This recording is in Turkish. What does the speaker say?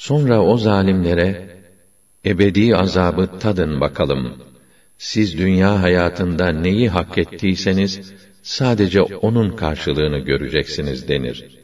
Sonra o zalimlere, ebedi azabı tadın bakalım. Siz dünya hayatında neyi hak ettiyseniz, sadece onun karşılığını göreceksiniz denir.